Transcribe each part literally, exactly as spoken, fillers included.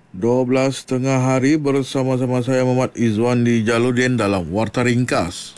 dua belas tengah hari bersama-sama saya Muhammad Izwan di Jaludin dalam Warta Ringkas.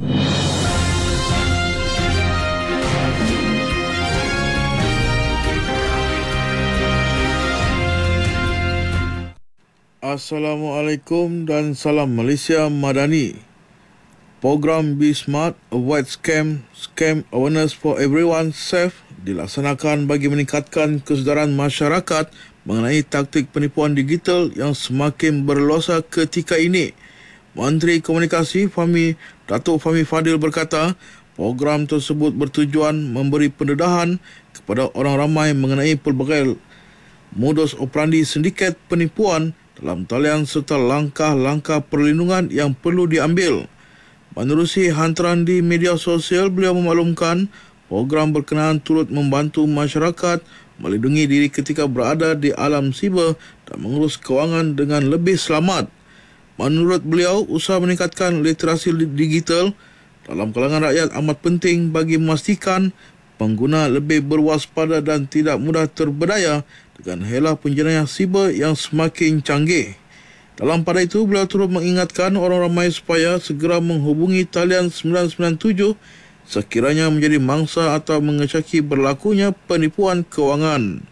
Assalamualaikum dan salam Malaysia Madani. Program Be Smart, Avoid Scam, Scam Awareness for Everyone Safe dilaksanakan bagi meningkatkan kesedaran masyarakat mengenai taktik penipuan digital yang semakin berleluasa ketika ini. Menteri Komunikasi Fahmi, Datuk Fahmi Fadil berkata, program tersebut bertujuan memberi pendedahan kepada orang ramai mengenai pelbagai modus operandi sindiket penipuan dalam talian serta langkah-langkah perlindungan yang perlu diambil. Menerusi hantaran di media sosial, beliau memaklumkan program berkenaan turut membantu masyarakat melindungi diri ketika berada di alam siber dan mengurus kewangan dengan lebih selamat. Menurut beliau, usaha meningkatkan literasi digital dalam kalangan rakyat amat penting bagi memastikan pengguna lebih berwaspada dan tidak mudah terberdaya dengan helah penjenayah siber yang semakin canggih. Dalam pada itu, beliau turut mengingatkan orang ramai supaya segera menghubungi talian sembilan sembilan tujuh sekiranya menjadi mangsa atau mengesyaki berlakunya penipuan kewangan.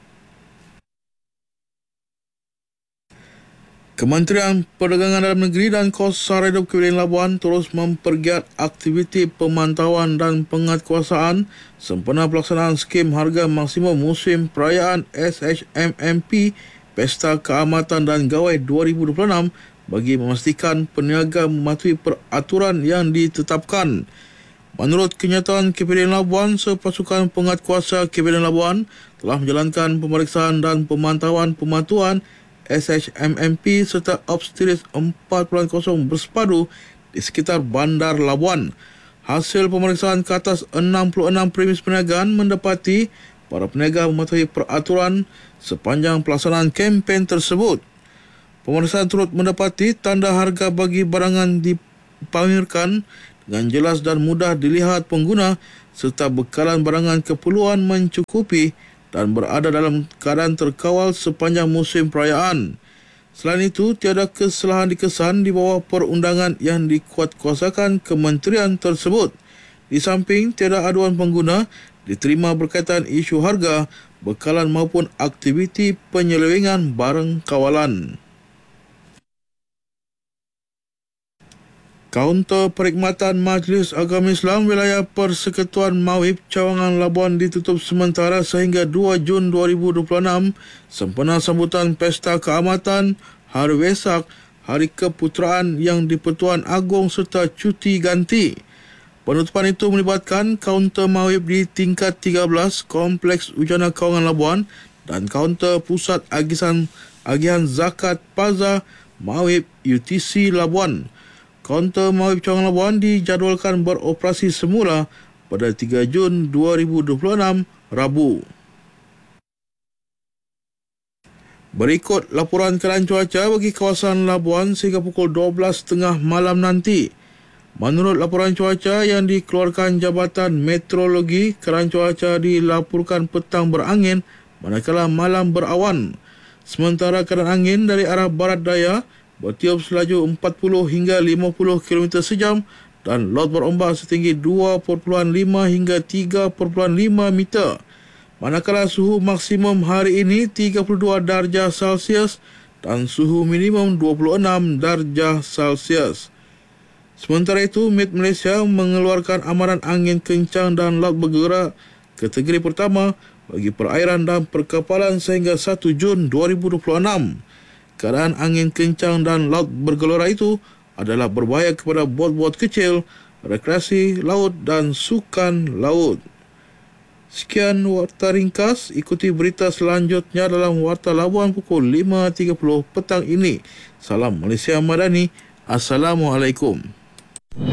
Kementerian Perdagangan Dalam Negeri dan Kos Sara Hidup Kabupaten Labuan terus mempergiat aktiviti pemantauan dan penguatkuasaan sempena pelaksanaan skim harga maksimum musim perayaan S H M M P Pesta Keamatan dan Gawai dua ribu dua puluh enam bagi memastikan peniaga mematuhi peraturan yang ditetapkan. Menurut kenyataan K P D N Labuan, sepasukan penguatkuasa K P D N Labuan telah menjalankan pemeriksaan dan pemantauan pematuhan S H M M P serta Obsteris empat kosong bersepadu di sekitar Bandar Labuan. Hasil pemeriksaan ke atas enam puluh enam premis perniagaan mendapati para peniaga mematuhi peraturan sepanjang pelaksanaan kempen tersebut. Pemeriksaan turut mendapati tanda harga bagi barangan dipamerkan dengan jelas dan mudah dilihat pengguna serta bekalan barangan keperluan mencukupi dan berada dalam keadaan terkawal sepanjang musim perayaan. Selain itu, tiada kesalahan dikesan di bawah perundangan yang dikuatkuasakan kementerian tersebut. Di samping tiada aduan pengguna diterima berkaitan isu harga, bekalan maupun aktiviti penyelewengan barang kawalan. Kaunter Perkhidmatan Majlis Agama Islam Wilayah Persekutuan Mawib Cawangan Labuan ditutup sementara sehingga dua Jun dua ribu dua puluh enam sempena sambutan Pesta Keamatan, Hari Wesak, Hari Keputeraan Yang di-Pertuan Agong serta cuti ganti. Penutupan itu melibatkan kaunter Mawib di tingkat tiga belas Kompleks Ujana Cawangan Labuan dan kaunter Pusat Agisan Agihan Zakat Plaza Mawib U T C Labuan. Kaunter Mawib Cawangan Labuan dijadualkan beroperasi semula pada tiga Jun dua ribu dua puluh enam, Rabu. Berikut laporan keadaan cuaca bagi kawasan Labuan sehingga pukul dua belas tiga puluh malam nanti. Menurut laporan cuaca yang dikeluarkan Jabatan Meteorologi, keadaan cuaca dilaporkan petang berangin manakala malam berawan. Sementara keadaan angin dari arah barat daya bertiup selaju empat puluh hingga lima puluh kilometer sejam dan laut berombak setinggi dua perpuluhan lima hingga tiga perpuluhan lima meter. Manakala suhu maksimum hari ini tiga puluh dua darjah Celsius dan suhu minimum dua puluh enam darjah Celsius. Sementara itu, Met Malaysia mengeluarkan amaran angin kencang dan laut bergerak kategori pertama bagi perairan dan perkapalan sehingga satu Jun dua ribu dua puluh enam. Keadaan angin kencang dan laut bergelora itu adalah berbahaya kepada bot-bot kecil, rekreasi laut dan sukan laut. Sekian Warta Ringkas, ikuti berita selanjutnya dalam Warta Labuan pukul lima tiga puluh petang ini. Salam Malaysia Madani. Assalamualaikum.